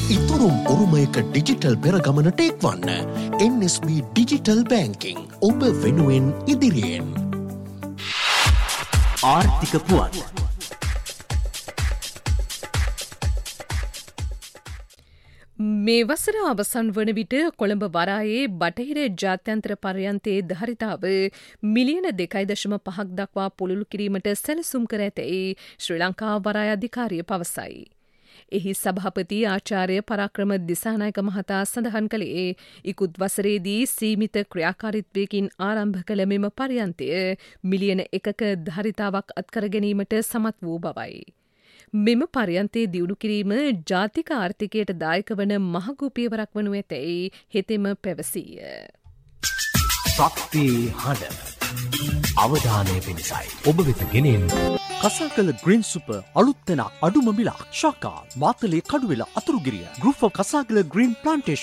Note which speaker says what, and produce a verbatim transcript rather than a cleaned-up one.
Speaker 1: ඉතුරුම් උරුමයක digital පෙරගමනට එක්වන්න. එන් S B digital බැංකිං ඔබ වෙනුවෙන් ඉදිරියෙන්.
Speaker 2: ආර්ථික පුවත්.
Speaker 3: මේ වසර අවසන් වන විට කොළඹ වරායේ බටහිර ජාත්‍යන්තර පර්යන්තයේ ධාරිතාව මිලියන දෙකයි දශම පහක් දක්වා පුළුල් කිරීමට සැලසුම් කර ඇතැයි ශ්‍රී ලංකා වරාය අධිකාරිය පවසයි. එහි සභාපති ආචාර්ය පරාක්‍රම දිසානායක මහතා සඳහන් කළේ ඉකුත් වසරේදී සීමිත ක්‍රියාකාරීත්වයකින් ආරම්භ කළ මෙම පර්යන්තය මිලියන එකක ධාරිතාවක් අත්කර ගැනීමට සමත් වූ බවයි. මෙම පර්යන්තයේ දියුණු කිරීම ජාතික ආර්ථිකයට දායක වන මහඟු පියවරක් වනු ඇතැයි හෙතෙම පැවසීය.
Speaker 2: ශක්ති හඬ අවධානය පිණිසයි ඔබ වෙත ගෙනෙන්
Speaker 4: කසාකල ග්‍රීන් සුපර් අලුත් තැනක් අඩුම මිලක් ශාකා Matale Kaduwela Athurugiriya group of කසාකල green plantation